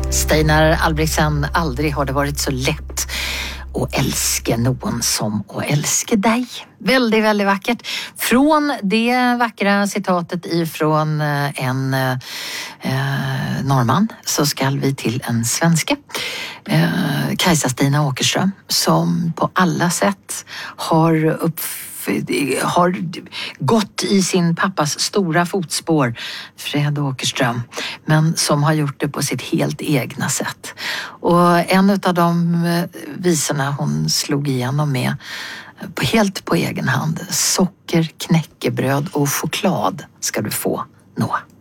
Steinar Albrigtsen, aldrig har det varit så lätt att älska någon som att älska dig. Väldigt, väldigt vackert. Från det vackra citatet ifrån en norrman så ska vi till en svenska. Kajsa-Stina Åkerström, som på alla sätt har gått i sin pappas stora fotspår, Fred Åkerström, men som har gjort det på sitt helt egna sätt. Och en av de visorna hon slog igenom med helt på egen hand: socker, knäckebröd och choklad ska du få, Noah.